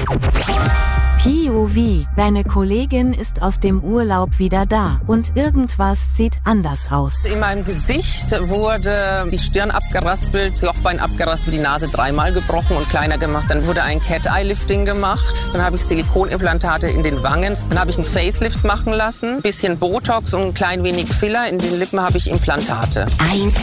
POV, deine Kollegin ist aus dem Urlaub wieder da und irgendwas sieht anders aus. In meinem Gesicht wurde die Stirn abgeraspelt, das Jochbein abgeraspelt, die Nase 3-mal gebrochen und kleiner gemacht. Dann wurde ein Cat-Eye-Lifting gemacht. Dann habe ich Silikonimplantate in den Wangen. Dann habe ich einen Facelift machen lassen, ein bisschen Botox und ein klein wenig Filler. In den Lippen habe ich Implantate. 1